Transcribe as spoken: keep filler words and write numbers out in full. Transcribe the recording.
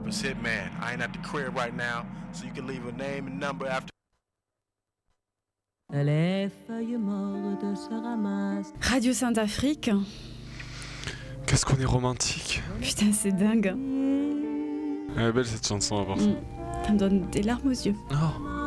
It's Hitman. I ain't at the crib right now, so you can leave a name and number after. Les feuilles mortes se ramassent. Radio Saint-Afrique. Qu'est-ce qu'on est romantique. Putain, c'est dingue. Elle est belle cette chanson à part ça. Mm. Ça me donne des larmes aux yeux. Oh.